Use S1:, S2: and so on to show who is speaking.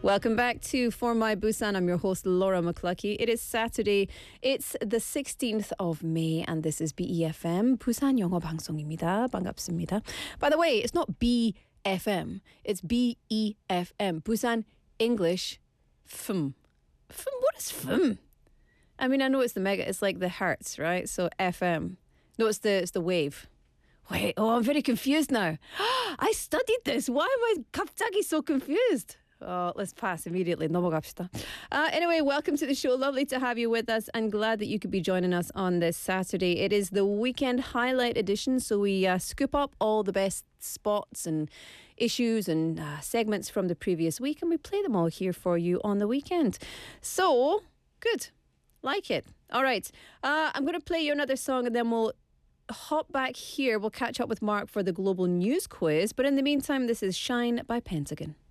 S1: Welcome back to For My Busan. I'm your host, Laura McCluckey. It is Saturday. It's the 16th of May, and this is BEFM, Busan 영어 방송입니다. 반갑습니다. By the way, it's not BFM, it's BEFM, Busan English FM. FM? What is FM? I mean, I know it's the mega, it's like the hertz, right? So FM. No, it's the wave. Wait, I'm very confused now. I studied this. Why am I 갑자기 so confused? Oh, let's pass immediately. 넘어갑시다. Anyway, welcome to the show. Lovely to have you with us and glad that you could be joining us on this Saturday. It is the weekend highlight edition, so we scoop up all the best spots and issues and segments from the previous week and we play them all here for you on the weekend. So, good. Like it. All right. I'm going to play you another song and then we'll hop back here. We'll catch up with Mark for the global news quiz. But in the meantime, this is Shine by Pentagon.